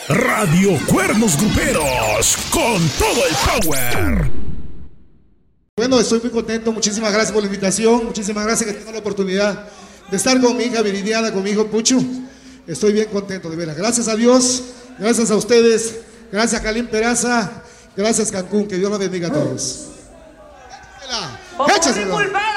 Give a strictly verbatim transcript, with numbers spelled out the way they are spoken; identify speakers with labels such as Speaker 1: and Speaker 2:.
Speaker 1: Radio Cuernos Gruperos, con todo el power.
Speaker 2: Bueno, estoy muy contento, muchísimas gracias por la invitación, muchísimas gracias que tengo la oportunidad de estar con mi hija Viridiana, con mi hijo Puchu. Estoy bien contento, de veras. Gracias a Dios, gracias a ustedes, gracias a Calín Peraza, gracias Cancún, que Dios los bendiga a todos. ¡Échasela!